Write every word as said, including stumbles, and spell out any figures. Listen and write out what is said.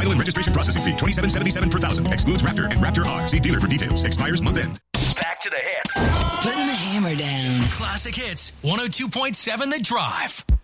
Title and registration processing fee, twenty-seven seventy-seven per thousand. Excludes Raptor and Raptor R. See dealer for details. Expires month end. Back to the hits. Putting the hammer down. Classic Hits, one oh two point seven The Drive.